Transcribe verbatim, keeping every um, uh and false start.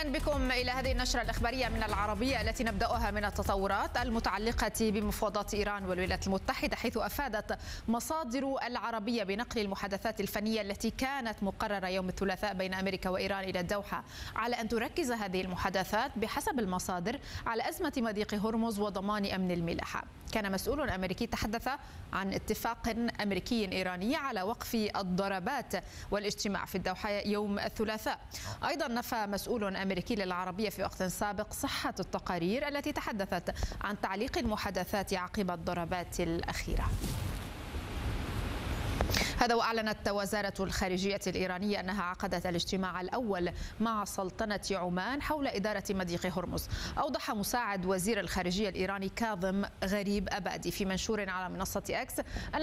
أهلا بكم إلى هذه النشرة الإخبارية من العربية التي نبدأها من التطورات المتعلقة بمفاوضات إيران والولايات المتحدة، حيث أفادت مصادر العربية بنقل المحادثات الفنية التي كانت مقررة يوم الثلاثاء بين أمريكا وإيران إلى الدوحة، على أن تركز هذه المحادثات بحسب المصادر على أزمة مضيق هرمز وضمان أمن الملاحة. كان مسؤول أمريكي تحدث عن اتفاق أمريكي إيراني على وقف الضربات والاجتماع في الدوحة يوم الثلاثاء. أيضا نفى مسؤول أمريكي للعربية في وقت سابق صحة التقارير التي تحدثت عن تعليق المحادثات عقب الضربات الأخيرة. هذا وأعلنت وزارة الخارجية الإيرانية أنها عقدت الاجتماع الأول مع سلطنة عمان حول إدارة مضيق هرمز. أوضح مساعد وزير الخارجية الإيراني كاظم غريب أبادي في منشور على منصة إكس